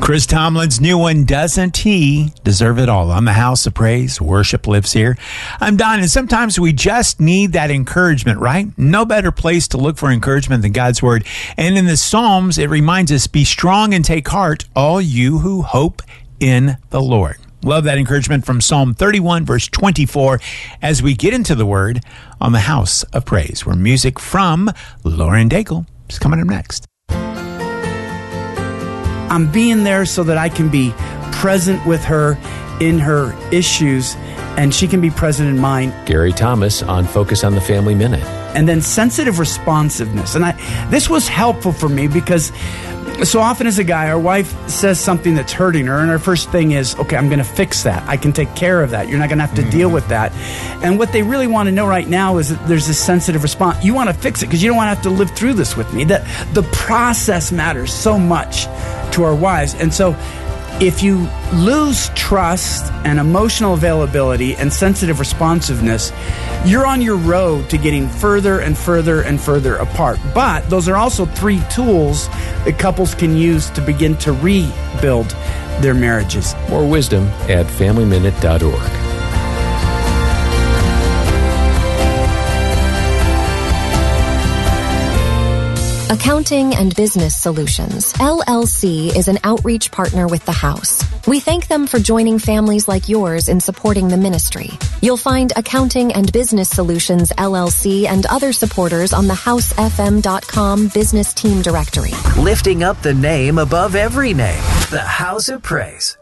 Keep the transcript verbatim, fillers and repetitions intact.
Chris Tomlin's new one, Doesn't He Deserve It All? On the House of Praise, worship lives here. I'm Don, and sometimes we just need that encouragement, right? No better place to look for encouragement than God's Word. And in the Psalms, it reminds us, be strong and take heart, all you who hope in the Lord. Love that encouragement from Psalm thirty-one, verse twenty-four, as we get into the Word on the House of Praise, where music from Lauren Daigle is coming up next. I'm being there so that I can be present with her in her issues, and she can be present in mine. Gary Thomas on Focus on the Family Minute. And then sensitive responsiveness. And I, this was helpful for me because so often as a guy, our wife says something that's hurting her, and her first thing is, okay, I'm going to fix that. I can take care of that. You're not going to have to mm-hmm. deal with that. And what they really want to know right now is that there's this sensitive response. You want to fix it because you don't want to have to live through this with me. That the process matters so much to our wives. And so if you lose trust and emotional availability and sensitive responsiveness, you're on your road to getting further and further and further apart. But those are also three tools that couples can use to begin to rebuild their marriages. More wisdom at family minute dot org. Accounting and Business Solutions, L L C, is an outreach partner with the House. We thank them for joining families like yours in supporting the ministry. You'll find Accounting and Business Solutions, L L C, and other supporters on the house f m dot com business team directory. Lifting up the name above every name, the House of Praise.